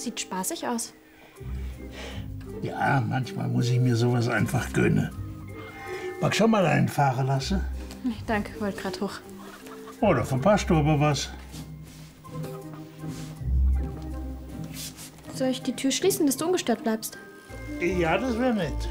Sieht spaßig aus. Ja, manchmal muss ich mir sowas einfach gönnen. Mag schon mal einen fahren lassen? Nee, danke, wollte gerade hoch. Oder verpasst du aber was? Soll ich die Tür schließen, dass du ungestört bleibst? Ja, das wäre nett.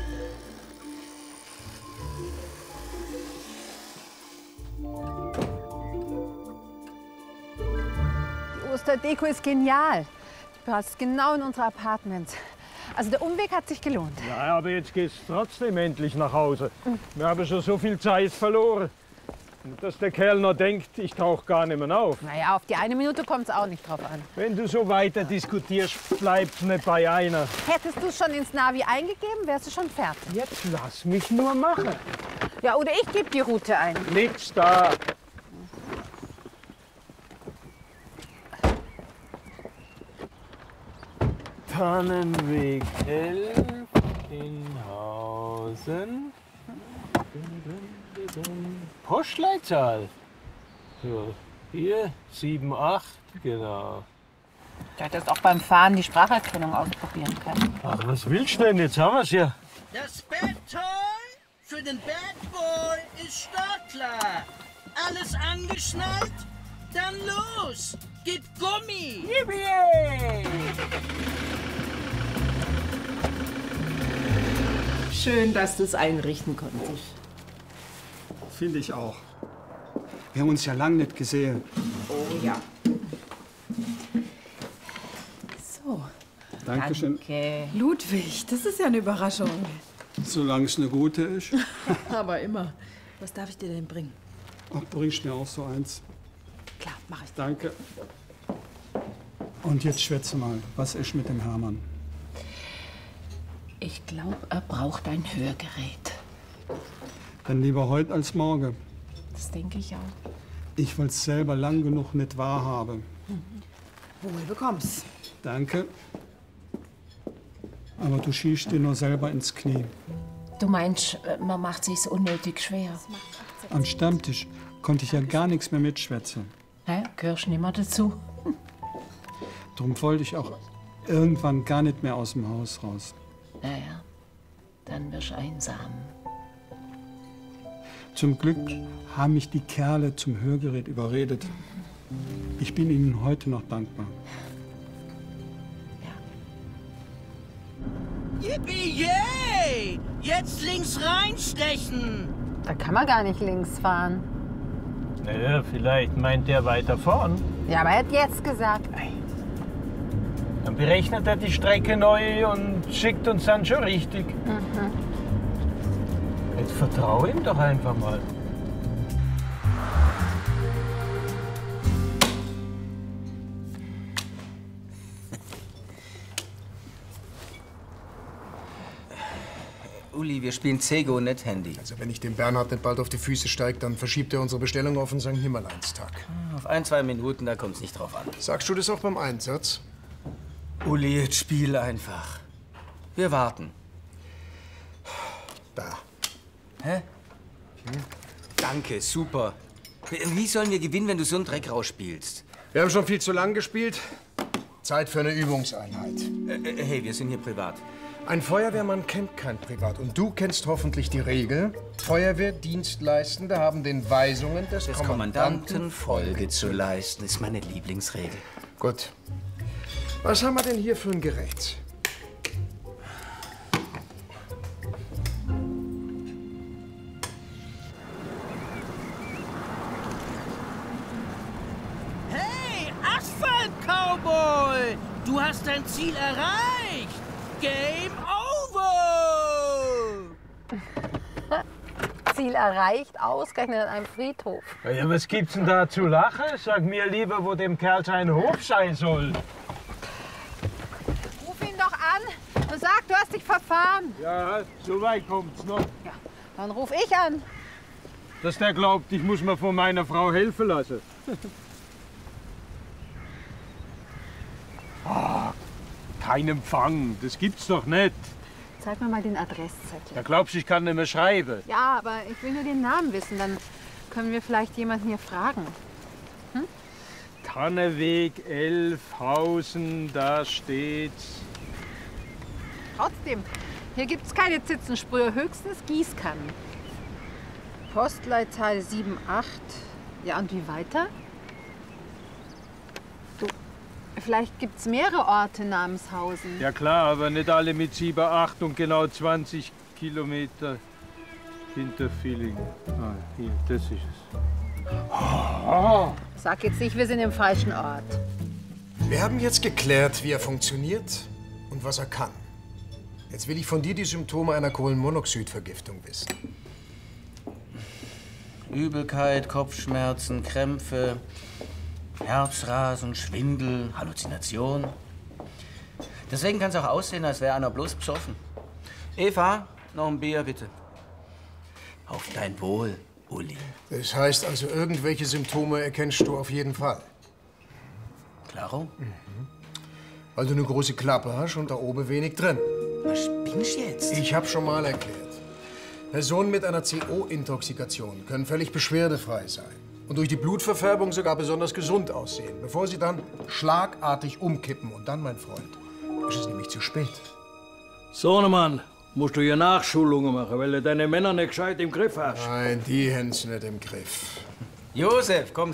Die Osterdeko ist genial. Die passt genau in unsere Apartments. Also der Umweg hat sich gelohnt. Ja, aber jetzt geht's trotzdem endlich nach Hause. Wir haben schon so viel Zeit verloren. Und dass der Kerl noch denkt, ich tauche gar nicht mehr auf. Naja, auf die eine Minute kommt es auch nicht drauf an. Wenn du so weiter diskutierst, bleibt's nicht bei einer. Hättest du es schon ins Navi eingegeben, wärst du schon fertig. Jetzt lass mich nur machen. Ja, oder ich gebe die Route ein. Nix da. Tannenweg 11 in Hausen. Postleitzahl. So, hier 78, genau. Du hättest auch beim Fahren die Spracherkennung ausprobieren können. Ach, was willst du denn? Jetzt haben wir's ja. Das Bad Toy für den Bad Boy ist startklar. Alles angeschnallt? Dann los! Gib Gummi! Yippie! Schön, dass du es einrichten konntest. Finde ich auch. Wir haben uns ja lange nicht gesehen. Oh ja. So. Dankeschön. Okay. Ludwig, das ist ja eine Überraschung. Solange es eine gute ist. Aber immer. Was darf ich dir denn bringen? Ach, bringst mir auch so eins. Klar, mach ich. Danke. Und jetzt schwätze mal, was ist mit dem Hermann? Ich glaube, er braucht ein Hörgerät. Dann lieber heute als morgen. Das denke ich auch. Ich will es selber lang genug nicht wahrhaben. Wohl bekomm's. Danke. Aber du schießt dir nur selber ins Knie. Du meinst, man macht sich's unnötig schwer. Am Stammtisch konnte ich ja gar nichts mehr mitschwätzen. Hä? Gehörst nimmer dazu? Darum wollte ich auch irgendwann gar nicht mehr aus dem Haus raus. Naja, dann wirst du einsam. Zum Glück haben mich die Kerle zum Hörgerät überredet. Ich bin ihnen heute noch dankbar. Yippie, yay! Jetzt links reinstechen! Da kann man gar nicht links fahren. Naja, vielleicht meint der weiter vorn. Ja, aber er hat jetzt gesagt. Dann berechnet er die Strecke neu und schickt uns dann schon richtig. Jetzt vertraue ihm doch einfach mal. Uli, wir spielen Zego, nicht Handy. Also wenn ich dem Bernhard nicht bald auf die Füße steige, dann verschiebt er unsere Bestellung auf den St. Nimmerleinstag. Auf 1, 2 Minuten, da kommt's nicht drauf an. Sagst du das auch beim Einsatz? Uli, jetzt spiel einfach. Wir warten. Da. Hä? Danke, super. Wie sollen wir gewinnen, wenn du so einen Dreck rausspielst? Wir haben schon viel zu lang gespielt. Zeit für eine Übungseinheit. Hey, wir sind hier privat. Ein Feuerwehrmann kennt kein Privat. Und du kennst hoffentlich die Regel. Feuerwehrdienstleistende haben den Weisungen des Kommandanten Folge zu leisten. Ist meine Lieblingsregel. Gut. Was haben wir denn hier für ein Gerät? Hey, Asphalt-Cowboy! Du hast dein Ziel erreicht! Game over! Ziel erreicht, ausgerechnet an einem Friedhof. Ja, was gibt's denn da zu lachen? Sag mir lieber, wo dem Kerl sein Hof sein soll. Ruf ihn doch an und sag, du hast dich verfahren. Ja, so weit kommt's noch. Ja, dann ruf ich an. Dass der glaubt, ich muss mir von meiner Frau helfen lassen. Ah, kein Empfang, das gibt's doch nicht. Zeig mir mal den Adresszettel. Da glaubst du, ich kann nicht mehr schreiben? Ja, aber ich will nur den Namen wissen. Dann können wir vielleicht jemanden hier fragen. Kanneweg 11, Hausen, da steht's. Trotzdem, hier gibt es keine Zitzensprühe, höchstens Gießkannen. Postleitzahl 78. Ja, und wie weiter? Du, vielleicht gibt es mehrere Orte namens Hausen. Ja klar, aber nicht alle mit 7, 8 und genau 20 Kilometer hinter Villingen. Ah, hier, das ist es. Sag jetzt nicht, wir sind im falschen Ort. Wir haben jetzt geklärt, wie er funktioniert und was er kann. Jetzt will ich von dir die Symptome einer Kohlenmonoxidvergiftung wissen. Übelkeit, Kopfschmerzen, Krämpfe, Herzrasen, Schwindel, Halluzination. Deswegen kann es auch aussehen, als wäre einer bloß besoffen. Eva, noch ein Bier, bitte. Auf dein Wohl, Uli. Das heißt also, irgendwelche Symptome erkennst du auf jeden Fall. Klaro? Weil du eine große Klappe hast und da oben wenig drin. Was spinnst du jetzt? Ich habe schon mal erklärt. Personen mit einer CO-Intoxikation können völlig beschwerdefrei sein und durch die Blutverfärbung sogar besonders gesund aussehen, bevor sie dann schlagartig umkippen. Und dann, mein Freund, ist es nämlich zu spät. Sohnemann, musst du hier Nachschulungen machen, weil du deine Männer nicht gescheit im Griff hast. Nein, die händen's nicht im Griff. Josef, komm